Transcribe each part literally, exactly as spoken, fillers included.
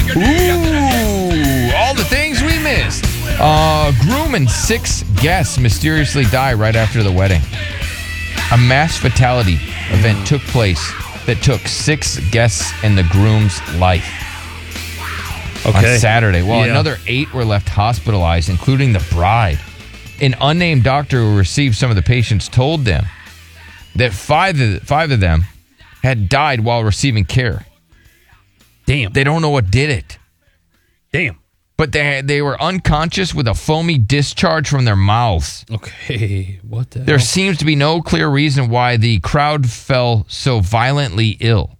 Ooh, all the things we missed. Uh, groom and six guests mysteriously die right after the wedding. A mass fatality event took place that took six guests and the groom's life. Okay. On Saturday. Well, Yeah. another eight were left hospitalized, including the bride. An unnamed doctor who received some of the patients told them that five of, five of them had died while receiving care. Damn. They don't know what did it. Damn. But they they were unconscious with a foamy discharge from their mouths. Okay. What the There hell? seems to be no clear reason why the crowd fell so violently ill.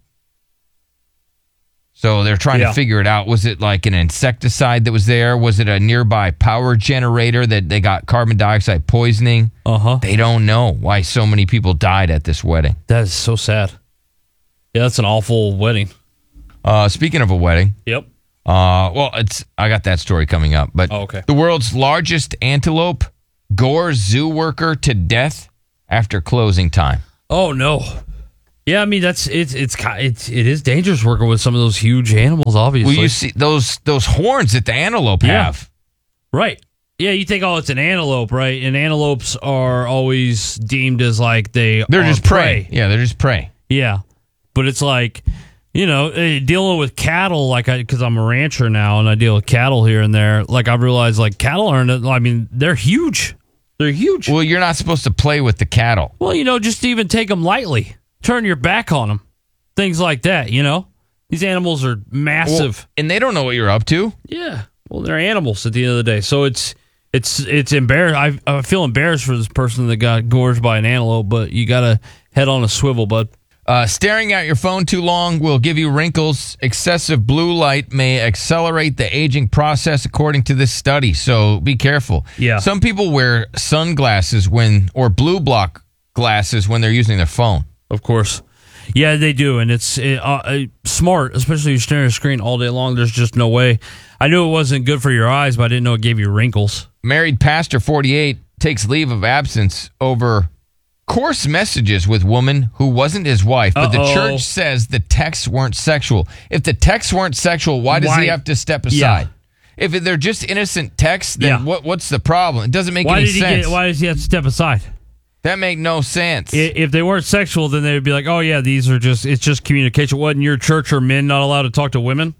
So they're trying Yeah. to figure it out. Was it like an insecticide that was there? Was it a nearby power generator that they got carbon dioxide poisoning? Uh-huh. They don't know why so many people died at this wedding. That is so sad. Yeah, that's an awful wedding. Uh, speaking of a wedding, Yep. uh, well, it's I got that story coming up. But Oh, okay. the world's largest antelope gores zoo worker to death after closing time. Oh no. Yeah, I mean that's it's it's ki- it's it is dangerous working with some of those huge animals. Obviously, Well, you see those those horns that the antelope Yeah. have. right? Yeah, you think, oh, it's an antelope, right? And antelopes are always deemed as like they They're are just prey. Yeah, they're just prey. Yeah, but it's like, you know, eh, dealing with cattle, like I because I'm a rancher now and I deal with cattle here and there. Like I realized, like cattle aren't. I mean, they're huge. They're huge. Well, you're not supposed to play with the cattle. Well, you know, just even take them lightly. Turn your back on them. Things like that, you know? These animals are massive. Well, and they don't know what you're up to. Yeah. Well, they're animals at the end of the day. So it's it's it's embarrassing. I, I feel embarrassed for this person that got gorged by an antelope, but you got to head on a swivel, bud. Uh, staring at your phone too long will give you wrinkles. Excessive blue light may accelerate the aging process, according to this study. So be careful. Yeah. Some people wear sunglasses when, or blue block glasses when they're using their phone. Of course. Yeah, they do. And it's uh, uh, smart, especially if you're staring at a screen all day long. There's just no way. I knew it wasn't good for your eyes, but I didn't know it gave you wrinkles. Married pastor forty-eight takes leave of absence over coarse messages with woman who wasn't his wife, but Uh-oh. the church says the texts weren't sexual. If the texts weren't sexual, why does Why- he have to step aside? Yeah. If they're just innocent texts, then Yeah. what, what's the problem? It doesn't make Why any did he sense. get? Why does he have to step aside? That make no sense. I- If they weren't sexual, then they'd be like, "Oh yeah, these are just it's just communication." Wasn't your church or men not allowed to talk to women?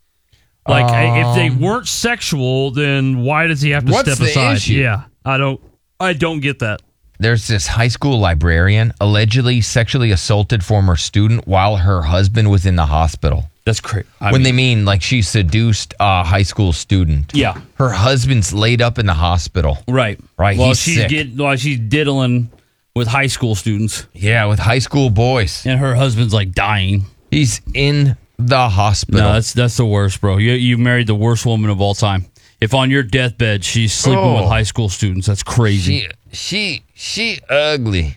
Like, I- if they Um, weren't sexual, then why does he have to What's step the aside? issue? Yeah, I don't, I don't get that. There's this high school librarian allegedly sexually assaulted former student while her husband was in the hospital. That's crazy. when they mean like she seduced a high school student. Yeah. Her husband's laid up in the hospital. right, Right, While he's she's sick. get, while she's diddling with high school students, Yeah, with high school boys. and her husband's like dying. He's in the hospital. No, that's that's the worst, bro. You you married the worst woman of all time. If on your deathbed she's sleeping Oh. with high school students, that's crazy. she she she ugly.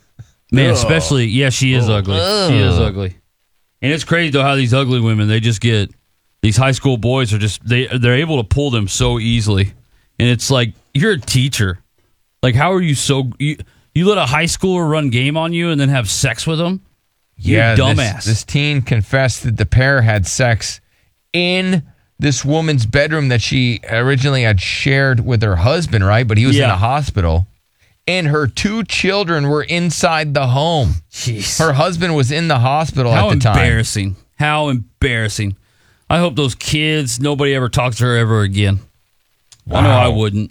Man, Ugh. especially yeah, she is ugly. She is Ugh. ugly. And it's crazy though how these ugly women, they just get these high school boys are just they they're able to pull them so easily. And it's like you're a teacher. Like how are you so you, you let a high schooler run game on you and then have sex with them? You're Yeah, a this- dumbass. This, teen confessed that the pair had sex in this woman's bedroom that she originally had shared with her husband, right? But he was in Yeah. the hospital. And her two children were inside the home. Jeez. Her husband was in the hospital How at the time. embarrassing. How embarrassing. I hope those kids, nobody ever talks to her ever again. I know Wow. I wouldn't.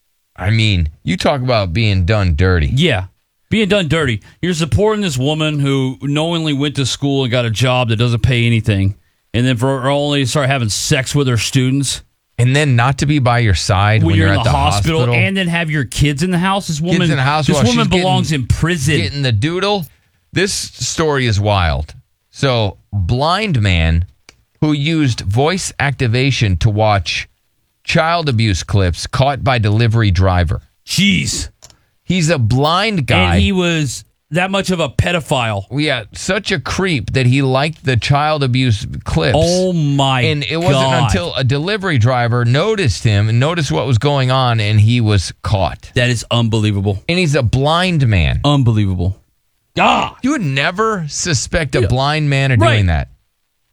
I mean, you talk about being done dirty. Yeah. Being done dirty. You're supporting this woman who knowingly went to school and got a job that doesn't pay anything. And then for her only to start having sex with her students. And then not to be by your side when, When you're, you're in at the, the hospital, hospital. and then have your kids in the house. This woman, Kids in the house this while woman she's belongs getting- in prison. Getting the doodle. This story is wild. So, blind man who used voice activation to watch child abuse clips caught by delivery driver. Jeez. He's a blind guy. And he was that much of a pedophile. yeah, such a creep that he liked the child abuse clips. Oh my god. And it wasn't until a delivery driver noticed him and noticed what was going on, and he was caught. That is unbelievable. And he's a blind man. Unbelievable. Ah! You would never suspect a Yeah. blind man of Right. doing that.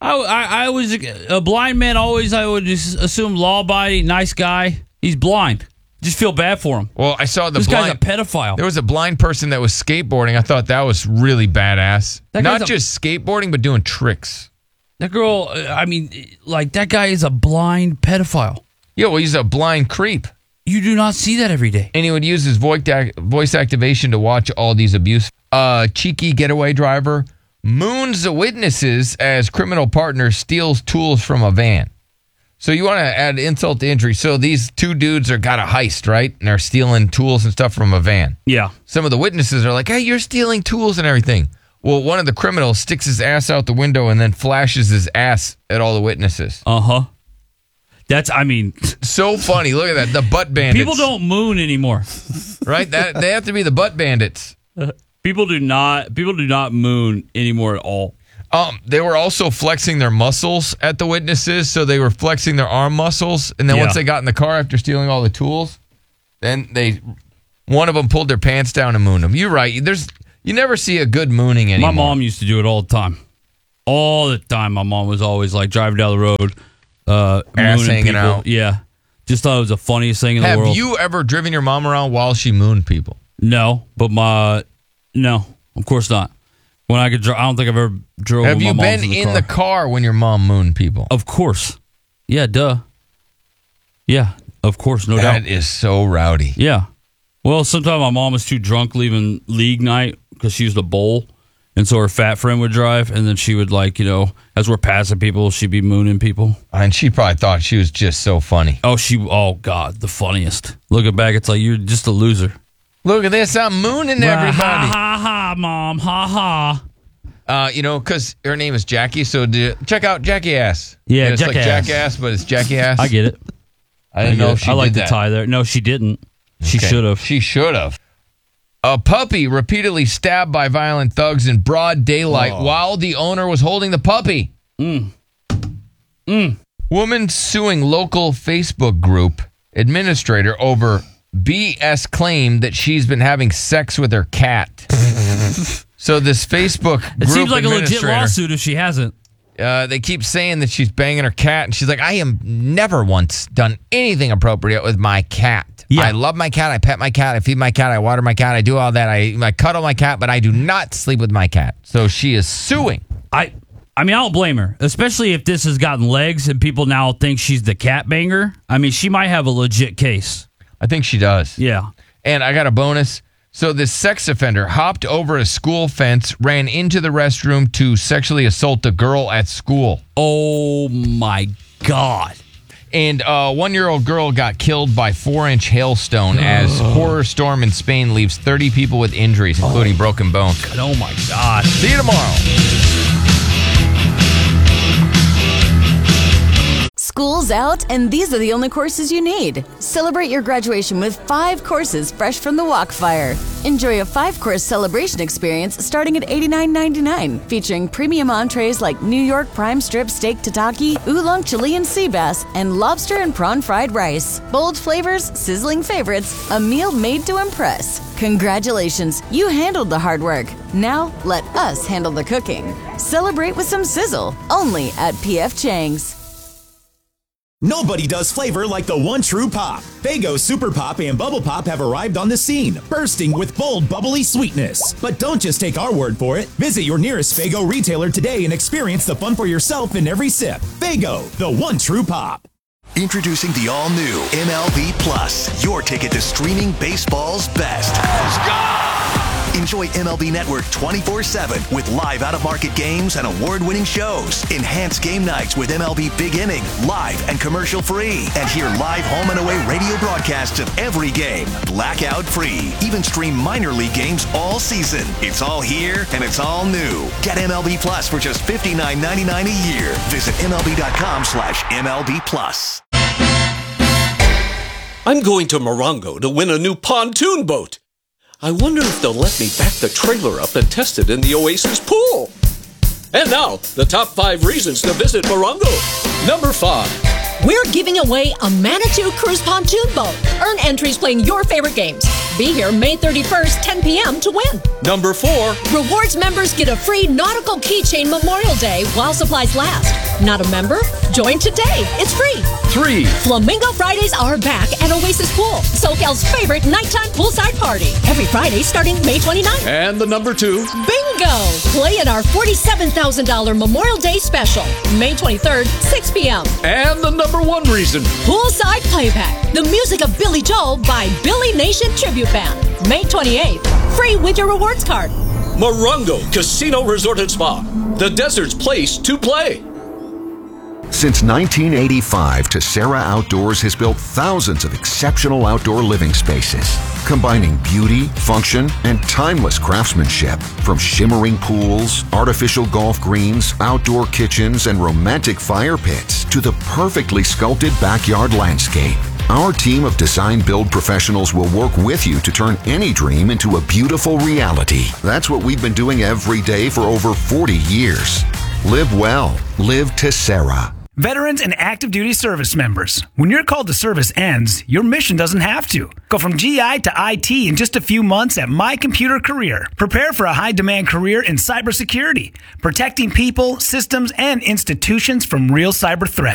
I, I, I was a blind man. Always, I would just assume law-abiding, nice guy. He's blind. Just feel bad for him. Well, I saw the this blind, guy's a pedophile. There was a blind person that was skateboarding. I thought that was really badass. That Not guy's a- just skateboarding, but doing tricks. That girl, uh, I mean, like, that guy is a blind pedophile. Yeah, well, he's a blind creep. You do not see that every day. And he would use his voice ac- voice activation to watch all these abuse. Uh, cheeky getaway driver moons the witnesses as criminal partner steals tools from a van. So you want to add insult to injury. So these two dudes are got a heist, right? And they're stealing tools and stuff from a van. Yeah. Some of the witnesses are like, hey, you're stealing tools and everything. Well, one of the criminals sticks his ass out the window and then flashes his ass at all the witnesses. Uh-huh. That's, I mean... So funny. Look at that. The butt bandits. People don't moon anymore. Right? That They have to be the butt bandits. People do not, people do not moon anymore at all. Um, they were also flexing their muscles at the witnesses, so they were flexing their arm muscles. And then Yeah. once they got in the car after stealing all the tools, then they, one of them pulled their pants down and mooned them. You're right. There's, you never see a good mooning anymore. My mom used to do it all the time. All the time. My mom was always like driving down the road, uh, Ass mooning hanging people. out. Yeah. Just thought it was the funniest thing in Have the world. you ever driven your mom around while she mooned people? No, but my, no, of course not. When I could drive, I don't think I've ever drove Have with you my mom's been in, the, in car. the car when your mom mooned people? Of course. Yeah, duh. Yeah, of course, no That doubt. is so rowdy. Yeah. Well, sometimes my mom was too drunk leaving league night because she used to bowl. And so her fat friend would drive, and then she would, like, you know, as we're passing people, she'd be mooning people. And she probably thought she was just so funny. Oh, she, oh, God, the funniest. Looking back, it's like, you're just a loser. Look at this. I'm mooning Ha everybody. ha ha, mom. Ha ha. Uh, you know, because her name is Jackie, so do, check out Jackie Ass. Yeah, it's like Jackass. Jackass, but it's Jackie Ass. I get it. I didn't I know get if it. she I like did the that. tie there. No, she didn't. She Okay. should have. She should have. A puppy repeatedly stabbed by violent thugs in broad daylight Oh. while the owner was holding the puppy. Mm. Mm. Woman suing local Facebook group administrator over B S claim that she's been having sex with her cat. So this Facebook group It seems like a legit administrator, lawsuit if she hasn't. Uh, they keep saying that she's banging her cat, and she's like, I am never once done anything appropriate with my cat. Yeah. I love my cat. I pet my cat. I feed my cat. I water my cat. I do all that. I, I cuddle my cat, but I do not sleep with my cat. So she is suing. I I mean, I don't blame her, especially if this has gotten legs and people now think she's the cat banger. I mean, she might have a legit case. I think she does. Yeah. And I got a bonus. So this sex offender hopped over a school fence, ran into the restroom to sexually assault a girl at school. Oh, my God. And a one-year-old girl got killed by four-inch hailstone as horror storm in Spain leaves thirty people with injuries, including broken bones. Oh, my God. See you tomorrow. School's out, and these are the only courses you need. Celebrate your graduation with five courses fresh from the Walkfire. Enjoy a five-course celebration experience starting at eighty-nine ninety-nine, featuring premium entrees like New York prime strip steak tataki, oolong Chilean sea bass, and lobster and prawn fried rice. Bold flavors, sizzling favorites, a meal made to impress. Congratulations, you handled the hard work. Now let us handle the cooking. Celebrate with some sizzle, only at P F Chang's. Nobody does flavor like the one true pop. Faygo Super Pop and Bubble Pop have arrived on the scene, bursting with bold, bubbly sweetness. But don't just take our word for it. Visit your nearest Faygo retailer today and experience the fun for yourself in every sip. Faygo, the one true pop. Introducing the all-new M L B Plus, your ticket to streaming baseball's best. Let's go! Enjoy M L B Network twenty-four seven with live out-of-market games and award-winning shows. Enhance game nights with M L B Big Inning, live and commercial-free. And hear live home and away radio broadcasts of every game, blackout-free. Even stream minor league games all season. It's all here and it's all new. Get M L B Plus for just fifty-nine ninety-nine a year. Visit MLB.com slash MLB Plus. I'm going to Morongo to win a new pontoon boat. I wonder if they'll let me back the trailer up and test it in the Oasis pool. And now, the top five reasons to visit Morongo. Number five. We're giving away a Manitou Cruise pontoon boat. Earn entries playing your favorite games. Be here May thirty-first, ten p.m. to win. Number four, Rewards members get a free nautical keychain Memorial Day while supplies last. Not a member? Join today. It's free. three, Flamingo Fridays are back at Oasis Pool, SoCal's favorite nighttime poolside party. Every Friday starting May twenty-ninth. and the number two, Bingo! Play in our forty-seven thousand dollars Memorial Day special, May twenty-third, six p.m. and the number one reason. Poolside Playback, the music of Billy Joel by Billy Nation Tribute Band, May twenty-eighth. Free with your rewards card. Morongo Casino Resort and Spa, the desert's place to play. Since nineteen eighty-five, Tessera Outdoors has built thousands of exceptional outdoor living spaces, combining beauty, function, and timeless craftsmanship. From shimmering pools, artificial golf greens, outdoor kitchens, and romantic fire pits to the perfectly sculpted backyard landscape. Our team of design build professionals will work with you to turn any dream into a beautiful reality. That's what we've been doing every day for over forty years. Live well. Live Tessera. Veterans and active duty service members, when your call to service ends, your mission doesn't have to. Go from G I to I T in just a few months at My Computer Career. Prepare for a high-demand career in cybersecurity, protecting people, systems, and institutions from real cyber threats.